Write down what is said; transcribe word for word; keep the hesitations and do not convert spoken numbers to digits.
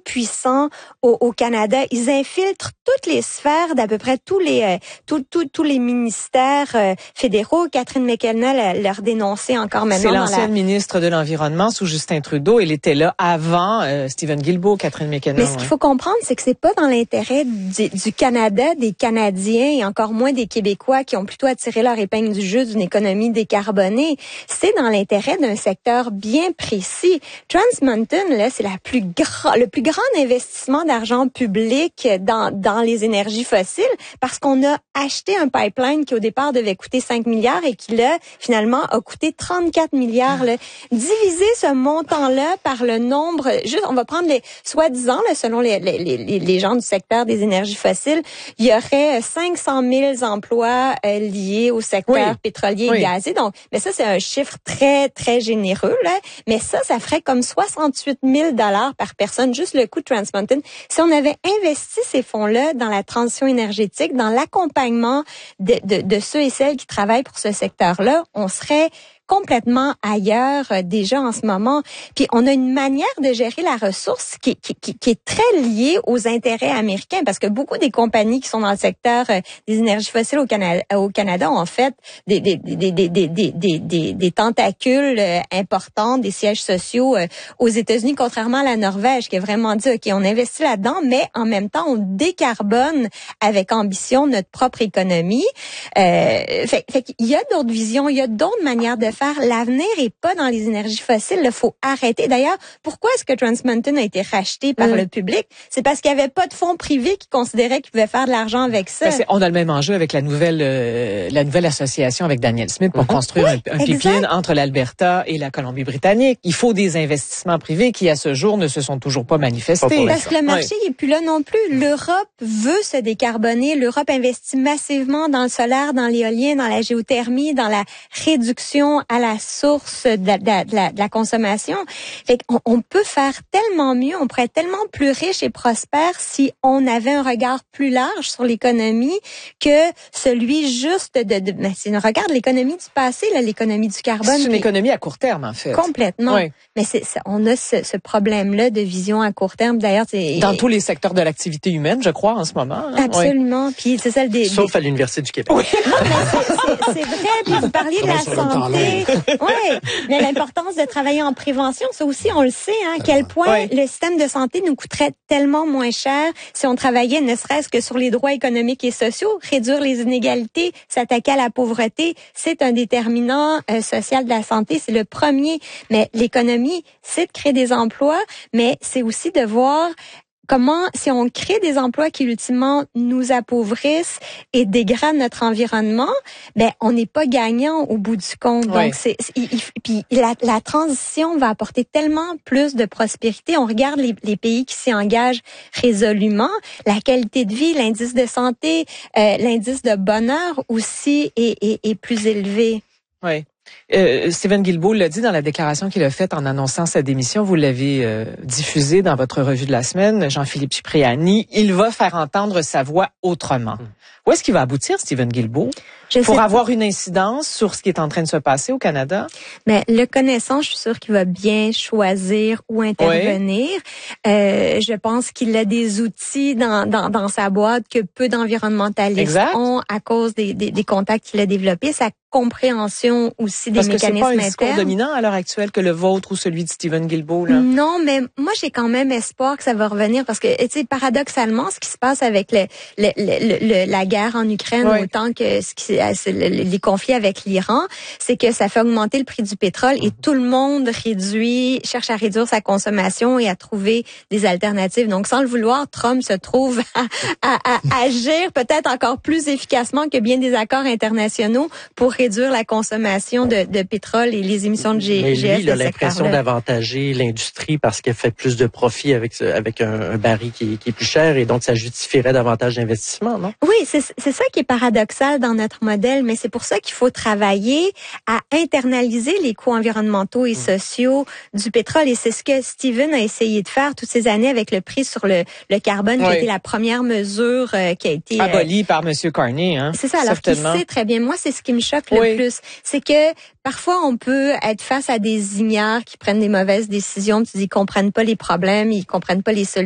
puissants au, au Canada. Ils infiltrent toutes les sphères d'à peu près tous les euh, tous, tous, tous les ministères euh, fédéraux. Catherine McKenna leur dénonçait encore maintenant. C'est l'ancienne la... ministre de l'Environnement sous Justin Trudeau. Elle était là avant euh, Stephen Guilbeault, Catherine McKenna. Mais ce qu'il faut comprendre, c'est que c'est pas dans l'intérêt du, du Canada, des Canadiens et encore moins des Québécois qui ont plutôt attiré leur épingle du jeu d'une économie décarbonée. C'est dans l'intérêt d'un secteur bien précis. Trans Mountain, là, c'est la plus grand, le plus grand investissement d'argent public dans dans les énergies fossiles parce qu'on a acheté un pipeline qui au départ devait coûter cinq milliards et qui là finalement a coûté trente-quatre milliards. Là. Diviser ce montant-là par le nombre, juste on va prendre les soi-disant là, selon les, les les les gens du secteur des énergies fossiles, il y aurait cinq cent mille emplois euh, liés au secteur oui. pétrolier oui. et gazier. Donc, mais ça c'est un chiffre très très généreux là. Mais ça, ça ferait comme soixante-huit mille dollars par personne, juste le coût de Trans Mountain. Si on avait investi ces fonds-là dans la transition énergétique, dans l'accompagnement de, de, de ceux et celles qui travaillent pour ce secteur-là, on serait complètement ailleurs euh, déjà en ce moment. Puis on a une manière de gérer la ressource qui, qui, qui, qui est très liée aux intérêts américains parce que beaucoup des compagnies qui sont dans le secteur euh, des énergies fossiles au Canada, au Canada ont en fait des, des, des, des, des, des, des, des, des tentacules euh, importants, des sièges sociaux euh, aux États-Unis, contrairement à la Norvège qui a vraiment dit, OK, on investit là-dedans, mais en même temps, on décarbone avec ambition notre propre économie. Euh, fait, fait qu'il y a d'autres visions, il y a d'autres manières de faire. L'avenir est pas dans les énergies fossiles. Il faut arrêter. D'ailleurs, pourquoi est-ce que Trans Mountain a été racheté par mmh. le public? C'est parce qu'il n'y avait pas de fonds privés qui considéraient qu'ils pouvaient faire de l'argent avec ça. Ben on a le même enjeu avec la nouvelle euh, la nouvelle association avec Daniel Smith pour mmh. construire oui, un, un pipeline entre l'Alberta et la Colombie-Britannique. Il faut des investissements privés qui, à ce jour, ne se sont toujours pas manifestés. Parce que le marché n'est plus là non plus. L'Europe veut se décarboner. L'Europe investit massivement dans le solaire, dans l'éolien, dans la géothermie, dans la réduction à la source de la, de la, de la consommation. Fait qu'on on peut faire tellement mieux, on pourrait être tellement plus riche et prospère si on avait un regard plus large sur l'économie que celui juste de... de ben, c'est un regard de l'économie du passé, là, l'économie du carbone. C'est une économie à court terme, en fait. Complètement. Oui. Mais c'est, c'est, on a ce, ce problème-là de vision à court terme. D'ailleurs, c'est... Dans tous les secteurs de l'activité humaine, je crois, en ce moment. Hein? Absolument. Oui. Puis c'est celle des... Sauf des... à l'Université du Québec. Oui. Non, mais c'est, c'est, c'est vrai. Puis vous parliez de la santé. Oui, mais l'importance de travailler en prévention, ça aussi, on le sait, hein, à quel point oui. le système de santé nous coûterait tellement moins cher si on travaillait ne serait-ce que sur les droits économiques et sociaux, réduire les inégalités, s'attaquer à la pauvreté, c'est un déterminant euh, social de la santé, c'est le premier. Mais l'économie, c'est de créer des emplois, mais c'est aussi de voir comment, si on crée des emplois qui ultimement nous appauvrissent et dégradent notre environnement, ben on n'est pas gagnant au bout du compte. Donc ouais. c'est, c'est il, il, puis la, la transition va apporter tellement plus de prospérité. On regarde les, les pays qui s'y engagent résolument, la qualité de vie, l'indice de santé, euh, l'indice de bonheur aussi est, est, est plus élevé. Oui. Euh, Stephen Guilbeault l'a dit dans la déclaration qu'il a faite en annonçant sa démission. Vous l'avez euh, diffusée dans votre revue de la semaine, Jean-Philippe Cipriani. Il va faire entendre sa voix autrement. Mmh. Où est-ce qu'il va aboutir, Stephen Guilbeault, je pour avoir pas. une incidence sur ce qui est en train de se passer au Canada? Mais le connaissant, je suis sûre qu'il va bien choisir où intervenir. Oui. Euh, je pense qu'il a des outils dans, dans, dans sa boîte que peu d'environnementalistes exact. ont à cause des, des, des contacts qu'il a développés. Sa compréhension aussi des Parce mécanismes internes. Parce que c'est pas un discours internes. dominant à l'heure actuelle que le vôtre ou celui de Stephen Guilbeault, là. Non, mais moi, j'ai quand même espoir que ça va revenir parce que, tu sais, paradoxalement, ce qui se passe avec le, le, le, le, la guerre en Ukraine, oui. autant que ce qui, les conflits avec l'Iran, c'est que ça fait augmenter le prix du pétrole et tout le monde réduit, cherche à réduire sa consommation et à trouver des alternatives. Donc, sans le vouloir, Trump se trouve à, à, à agir peut-être encore plus efficacement que bien des accords internationaux pour réduire la consommation de, de pétrole et les émissions de G, Mais G F. Lui, il a l'impression d'avantager l'industrie parce qu'elle fait plus de profit avec avec un, un baril qui, qui est plus cher et donc ça justifierait davantage d'investissement, non? Oui, c'est c'est ça qui est paradoxal dans notre modèle, mais c'est pour ça qu'il faut travailler à internaliser les coûts environnementaux et sociaux du pétrole et c'est ce que Stephen a essayé de faire toutes ces années avec le prix sur le, le carbone oui. qui a été la première mesure euh, qui a été... abolie euh, par M. Carney, hein? C'est ça, alors qu'il sait très bien. Moi, c'est ce qui me choque le oui. plus. C'est que parfois, on peut être face à des ignares qui prennent des mauvaises décisions, puis ils comprennent pas les problèmes, ils comprennent pas les solutions.